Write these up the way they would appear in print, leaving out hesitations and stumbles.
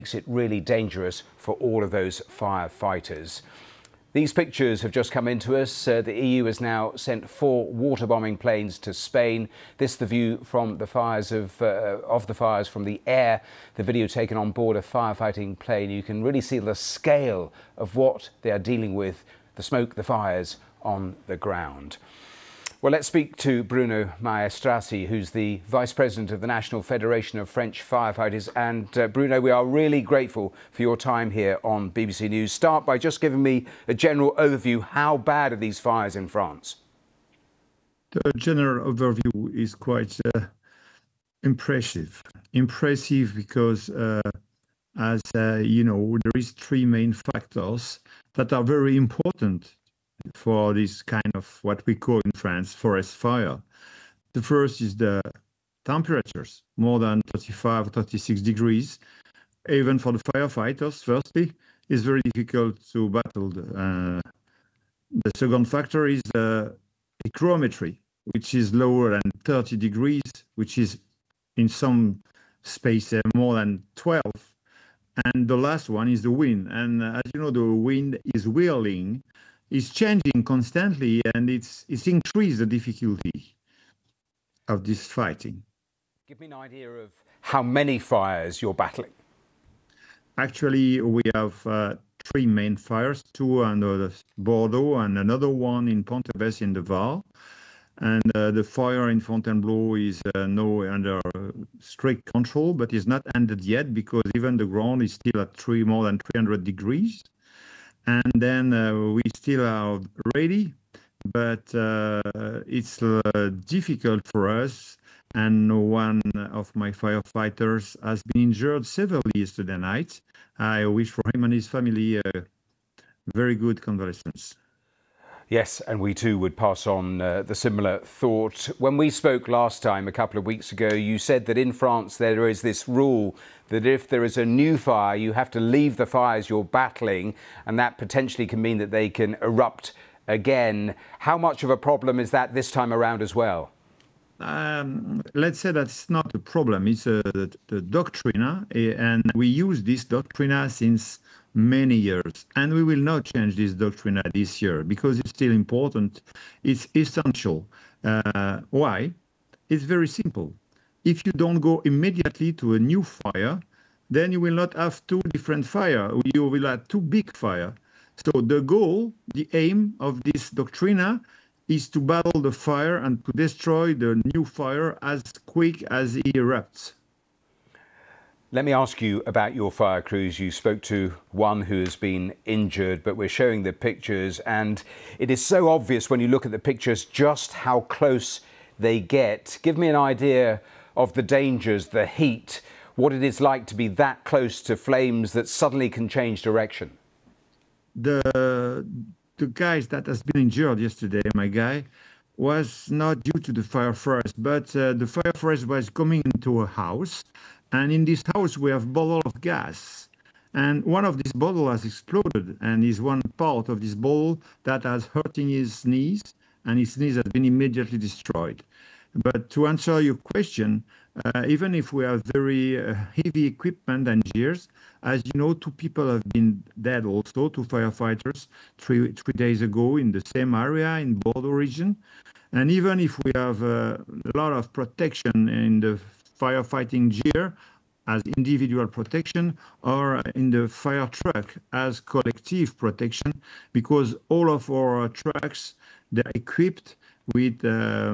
makes it really dangerous for all of those firefighters. These pictures have just come into us. The EU has now sent 4 water bombing planes to Spain. This is the view from the fires of the fires from the air. The video taken on board a firefighting plane. You can really see the scale of what they are dealing with, the smoke, the fires on the ground. Well, let's speak to Bruno Maestrassi, who's the Vice President of the National Federation of French Firefighters. And Bruno, we are really grateful for your time here on BBC News. Start by just giving me a general overview. How bad are these fires in France? The general overview is quite impressive. Impressive because, as you know, there is 3 main factors that are very important for this kind of what we call in France forest fire. The first is the temperatures, more than 35, 36 degrees. Even for the firefighters, firstly, it's very difficult to battle. The second factor is the hygrometry, which is lower than 30 degrees, which is in some space more than 12. And the last one is the wind. And as you know, the wind is whirling. It's changing constantly, and it's increased the difficulty of this fighting. Give me an idea of how many fires you're battling. Actually, we have 3 main fires, 2 under Bordeaux and another one in Ponteves in the Var. And the fire in Fontainebleau is now under strict control, but is not ended yet because even the ground is still at more than 300 degrees. And then we still are ready, but it's difficult for us. And one of my firefighters has been injured severely yesterday night. I wish for him and his family a very good convalescence. Yes, and we too would pass on the similar thought. When we spoke last time, a couple of weeks ago, you said that in France there is this rule that if there is a new fire, you have to leave the fires you're battling, and that potentially can mean that they can erupt again. How much of a problem is that this time around as well? Let's say that's not a problem. It's the doctrine, and we use this doctrine since many years, and we will not change this doctrine this year because it's still important. It's essential. Why? It's very simple. If you don't go immediately to a new fire, then you will not have 2 different fires. You will have 2 big fires. So the goal, the aim of this doctrine is to battle the fire and to destroy the new fire as quick as it erupts. Let me ask you about your fire crews. You spoke to one who has been injured, but we're showing the pictures, and it is so obvious when you look at the pictures just how close they get. Give me an idea of the dangers, the heat, what it is like to be that close to flames that suddenly can change direction. The guys that has been injured yesterday, my guy, was not due to the fire forest, but the fire forest was coming into a house. And in this house, we have bottle of gas. And one of these bottles has exploded, and is one part of this bottle that has hurting his knees, and his knees has been immediately destroyed. But to answer your question, even if we have very heavy equipment and gears, as you know, 2 people have been dead also, 2 firefighters, 3 days ago in the same area in Bordeaux region. And even if we have a lot of protection in the firefighting gear as individual protection or in the fire truck as collective protection, because all of our trucks, they're equipped with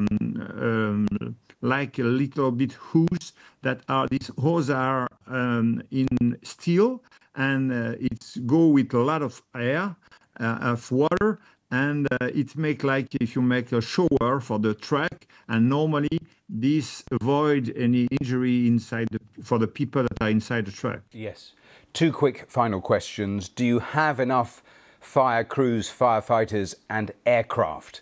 like a little bit hose that are, these hoses are in steel, and it's go with a lot of air, of water, and it make like if you make a shower for the truck, and normally this avoid any injury inside for the people that are inside the truck. Yes. 2 quick final questions. Do you have enough fire crews, firefighters and aircraft?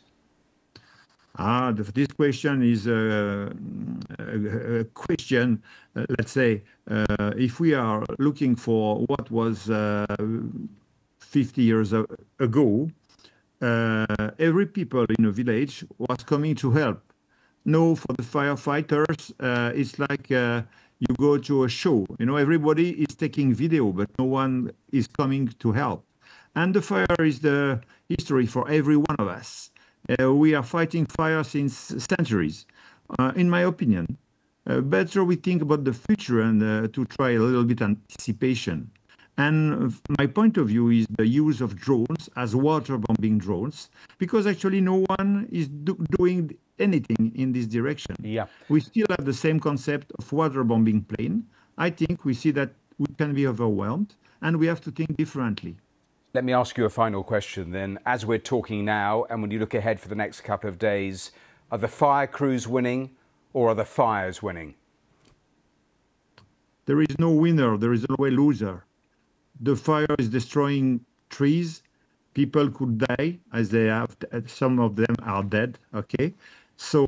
This question is a question, let's say, if we are looking for what was 50 years ago, every people in a village was coming to help. No, for the firefighters, it's like You go to a show, everybody is taking video, but no one is coming to help. And the fire is the history for every one of us. We are fighting fire since centuries, in my opinion. Better we think about the future and to try a little bit anticipation. And my point of view is the use of drones as waterbombing drones, because actually no one is doing anything in this direction. Yeah. We still have the same concept of waterbombing plane. I think we see that we can be overwhelmed and we have to think differently. Let me ask you a final question then. As we're talking now, and when you look ahead for the next couple of days, are the fire crews winning or are the fires winning? There is no winner, there is always loser. The fire is destroying trees. People could die, as they have. Some of them are dead. Okay, so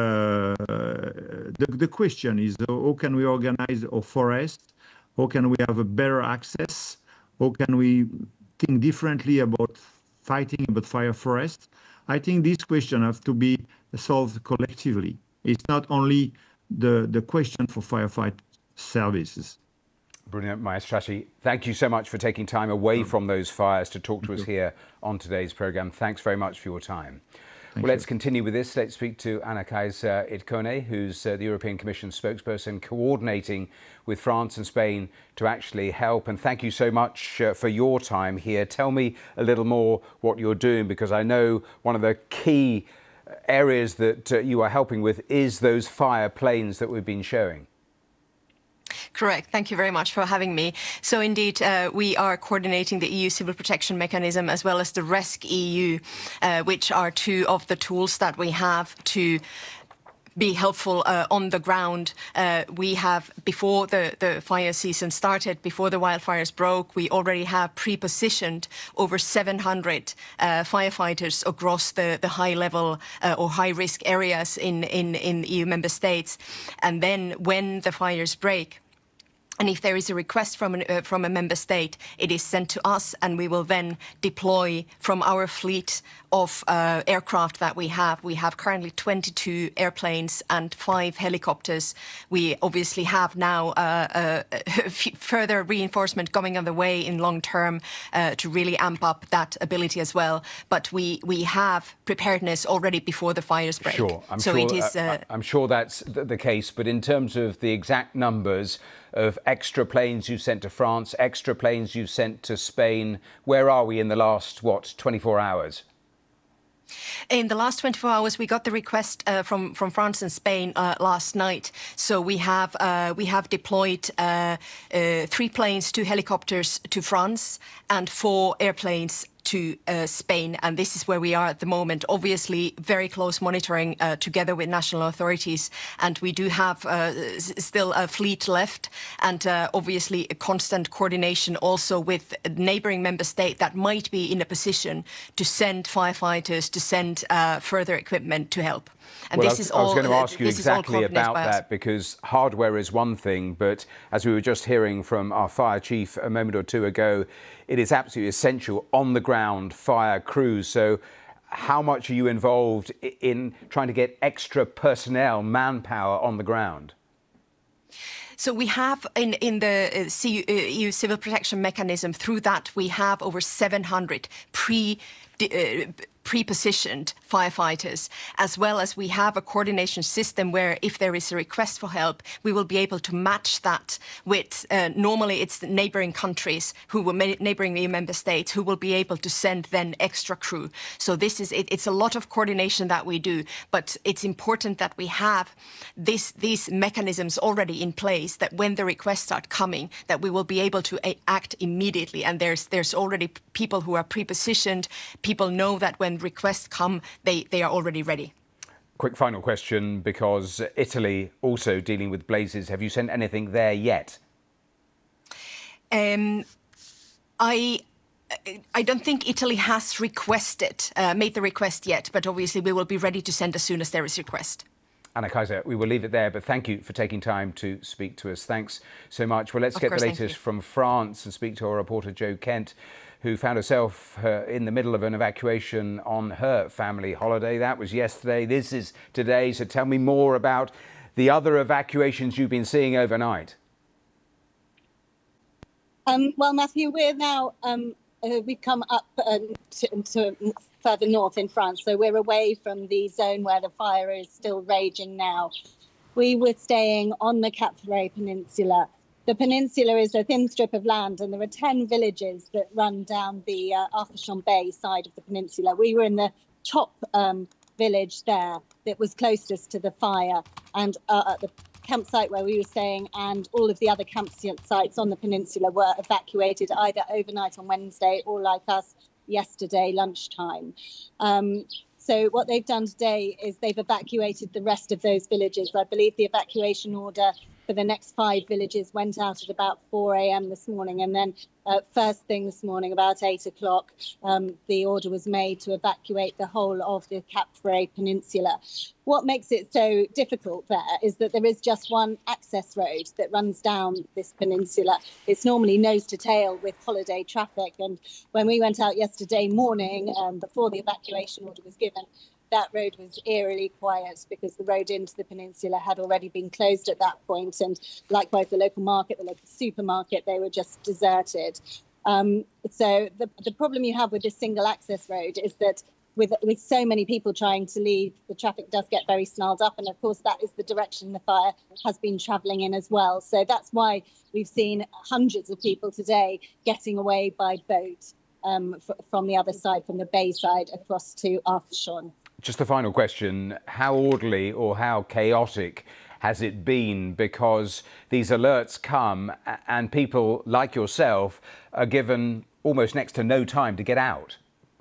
the question is, how can we organize our forest? How can we have a better access? How can we think differently about fighting about fire forests? I think these questions have to be solved collectively. It's not only the question for firefight services. Brilliant, Maestrati. Thank you so much for taking time away from those fires to talk to us here on today's programme. Thanks very much for your time. Well, let's continue with this. Let's speak to Anna-Kaisa Ikoné, who's the European Commission spokesperson, coordinating with France and Spain to actually help. And thank you so much for your time here. Tell me a little more what you're doing, because I know one of the key areas that you are helping with is those fire planes that we've been showing. Correct. Thank you very much for having me. So indeed, we are coordinating the EU Civil Protection Mechanism as well as the RESC-EU, which are two of the tools that we have to be helpful on the ground. We have, before the fire season started, before the wildfires broke, we already have pre-positioned over 700 firefighters across the high-level or high-risk areas in EU member states. And then when the fires break, and if there is a request from a member state, it is sent to us, and we will then deploy from our fleet of aircraft that we have. We have currently 22 airplanes and 5 helicopters. We obviously have now further reinforcement coming on the way in long term to really amp up that ability as well. But we have preparedness already before the fires break. Sure, I'm sure that's the case. But in terms of the exact numbers of extra planes you sent to France, extra planes you sent to Spain, where are we in the last, 24 hours? In the last 24 hours, we got the request from France and Spain last night. So we have deployed 3 planes, 2 helicopters to France and 4 airplanes to Spain, and this is where we are at the moment. Obviously, very close monitoring together with national authorities, and we do have still a fleet left, and obviously a constant coordination also with a neighbouring member state that might be in a position to send firefighters, to send further equipment to help. And well, this is I was all, going to ask you exactly about that, because hardware is one thing, but as we were just hearing from our fire chief a moment or two ago, it is absolutely essential on the ground fire crews. So how much are you involved in trying to get extra personnel, manpower on the ground? So we have in the EU Civil Protection Mechanism, through that we have over 700 pre-positioned firefighters, as well as we have a coordination system where if there is a request for help, we will be able to match that with, normally it's the neighbouring countries, neighbouring EU member states, who will be able to send then extra crew. So this is, it's a lot of coordination that we do, but it's important that we have these mechanisms already in place, that when the requests start coming, that we will be able to act immediately. And there's already people who are pre-positioned. People know that when requests come, they are already ready. Quick final question, because Italy also dealing with blazes. Have you sent anything there yet? I don't think Italy has made the request yet, but obviously we will be ready to send as soon as there is a request. Anna-Kaisa, we will leave it there, but thank you for taking time to speak to us. Thanks so much. Well, let's get the latest from France and speak to our reporter Jo Kent, who found herself in the middle of an evacuation on her family holiday. That was yesterday. This is today. So tell me more about the other evacuations you've been seeing overnight? Well, Matthew, we're now, we've come up to further north in France, so we're away from the zone where the fire is still raging now. We were staying on the Cap Ferret Peninsula. The peninsula is a thin strip of land, and there are 10 villages that run down the Arcachon Bay side of the peninsula. We were in the top village there that was closest to the fire, and at the campsite where we were staying and all of the other campsites on the peninsula were evacuated either overnight on Wednesday or, like us, yesterday lunchtime. So what they've done today is they've evacuated the rest of those villages. I believe the evacuation order for the next 5 villages went out at about 4 a.m. this morning, and then first thing this morning, about 8 o'clock, the order was made to evacuate the whole of the Cap Ferret Peninsula. What makes it so difficult there is that there is just one access road that runs down this peninsula. It's normally nose to tail with holiday traffic, and when we went out yesterday morning, before the evacuation order was given, that road was eerily quiet because the road into the peninsula had already been closed at that point, and likewise the local market, the local supermarket, they were just deserted. So the problem you have with this single access road is that with so many people trying to leave, the traffic does get very snarled up, and of course that is the direction the fire has been travelling in as well. So that's why we've seen hundreds of people today getting away by boat from the other side, from the bay side across to Arcachon. Just a final question, how orderly or how chaotic has it been? Because these alerts come and people like yourself are given almost next to no time to get out.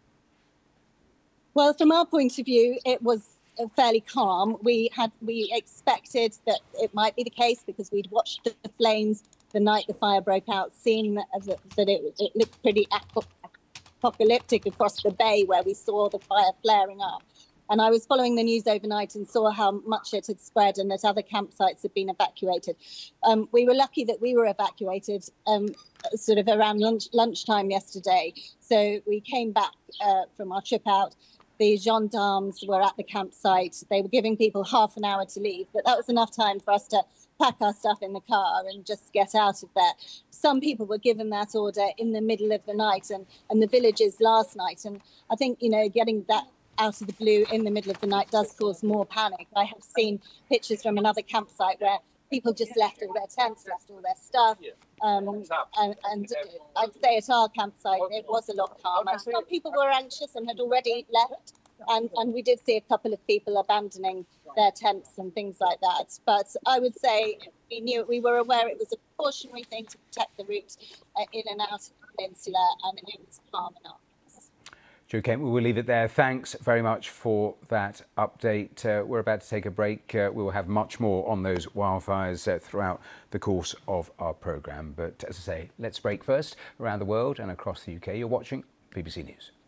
Well, from our point of view, it was fairly calm. We expected that it might be the case because we'd watched the flames the night the fire broke out, seen that it looked pretty apocalyptic across the bay where we saw the fire flaring up. And I was following the news overnight and saw how much it had spread and that other campsites had been evacuated. We were lucky that we were evacuated sort of around lunchtime yesterday. So we came back from our trip out. The gendarmes were at the campsite. They were giving people half an hour to leave, but that was enough time for us to pack our stuff in the car and just get out of there. Some people were given that order in the middle of the night and the villages last night. And I think, you know, getting that out of the blue in the middle of the night does cause more panic. I have seen pictures from another campsite where people just left all their tents, left all their stuff. And I'd say at our campsite, it was a lot calmer. Some people were anxious and had already left. And we did see a couple of people abandoning their tents and things like that. But I would say we were aware it was a precautionary thing to protect the route in and out of the peninsula, and it was calm enough. Jo Kent, we will leave it there. Thanks very much for that update. We're about to take a break. We will have much more on those wildfires throughout the course of our programme. But as I say, let's break first. Around the world and across the UK, you're watching BBC News.